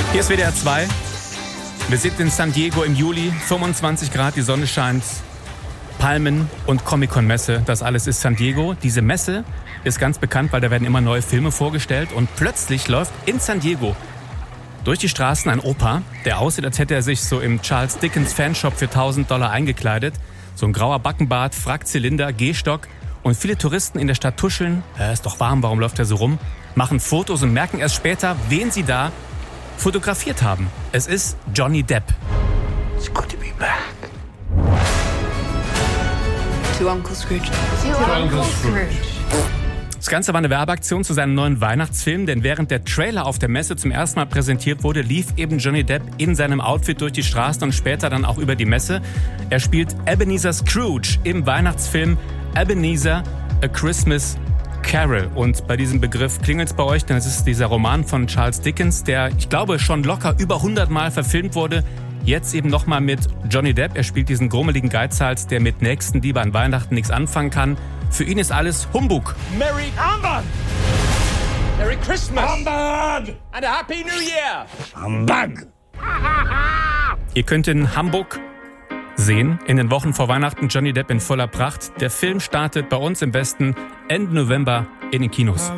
Hier ist WDR 2. Wir sind in San Diego im Juli, 25 Grad, die Sonne scheint, Palmen und Comic-Con-Messe, das alles ist San Diego. Diese Messe ist ganz bekannt, weil da werden immer neue Filme vorgestellt und plötzlich läuft in San Diego durch die Straßen ein Opa, der aussieht, als hätte er sich so im Charles Dickens Fanshop für $1000 eingekleidet. So ein grauer Backenbart, Frackzylinder, Gehstock und viele Touristen in der Stadt tuscheln. Ist doch warm, warum läuft er so rum? Machen Fotos und merken erst später, wen sie da fotografiert haben. Es ist Johnny Depp. It's good to be back. To Uncle Scrooge. To Uncle Scrooge. Das Ganze war eine Werbeaktion zu seinem neuen Weihnachtsfilm, denn während der Trailer auf der Messe zum ersten Mal präsentiert wurde, lief eben Johnny Depp in seinem Outfit durch die Straßen und später dann auch über die Messe. Er spielt Ebenezer Scrooge im Weihnachtsfilm Ebenezer: A Christmas Carol. Und bei diesem Begriff klingelt's bei euch, denn es ist dieser Roman von Charles Dickens, der, ich glaube, schon locker über 100 Mal verfilmt wurde. Jetzt eben nochmal mit Johnny Depp. Er spielt diesen grummeligen Geizhals, der mit Nächstenliebe an Weihnachten nichts anfangen kann. Für ihn ist alles Humbug. Merry Humbug! Merry Christmas! Humbug! And a Happy New Year! Humbug! Ihr könnt in Hamburg sehen, in den Wochen vor Weihnachten Johnny Depp in voller Pracht. Der Film startet bei uns im Westen Ende November in den Kinos.